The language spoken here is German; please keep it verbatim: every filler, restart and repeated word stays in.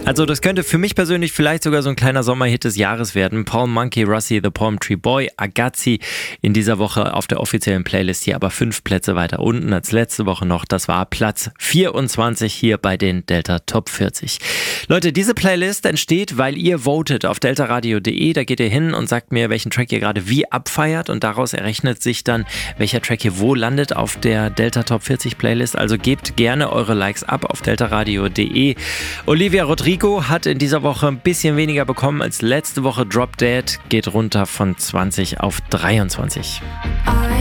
Also das könnte für mich persönlich vielleicht sogar so ein kleiner Sommerhit des Jahres werden. Paul Monkey, Rusty the Palm Tree Boy, Agazzi in dieser Woche auf der offiziellen Playlist hier, aber fünf Plätze weiter unten als letzte Woche noch. Das war Platz vierundzwanzig hier bei den Delta Top vierzig. Leute, diese Playlist entsteht, weil ihr votet auf deltaradio punkt de. Da geht ihr hin und sagt mir, welchen Track ihr gerade wie abfeiert und daraus errechnet sich dann, welcher Track hier wo landet auf der Delta Top vierzig Playlist. Also gebt gerne eure Likes ab auf deltaradio punkt de. Olivia Rodrigo hat in dieser Woche ein bisschen weniger bekommen als letzte Woche. Drop Dead geht runter von zwanzig auf dreiundzwanzig.